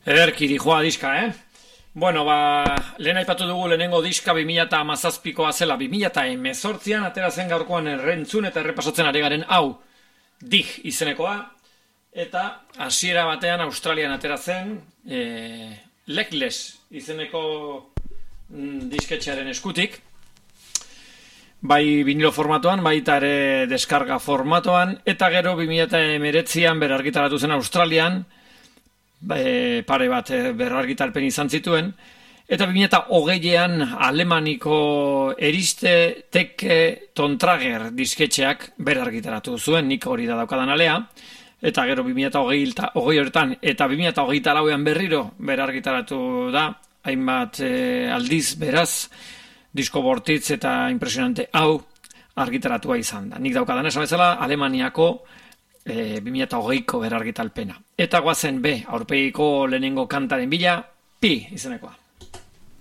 Ederki dijoa diska, Bueno, lehen aipatu dugu lehenengo diska 2017koa zela, 2018an atera zen gaurkoan errentzun eta errepasatzen ari garen hau Dig izenekoa, eta hasiera batean Australian atera zen Legless izeneko disketxearen eskutik, bai vinilo formatoan, baita ere deskarga formatoan, eta gero 2019an berargitaratu zen Australian, pare bat berargitalpen izan zituen, eta 2020an Alemaniko Eriste Teke Tontrager disketxeak berargitaratu zuen, nik hori da daukadan alea, eta gero 2020 horretan eta 2024an berriro berargitaratu da, hainbat aldiz beraz, disko bortitz eta impresionante hau argitaratua izan da. Nik daukadan esan bezala Alemaniako 2020ko berargitalpena. Eta guazen aurpegiko lehenengo kantaren bila, Pi izenekoa.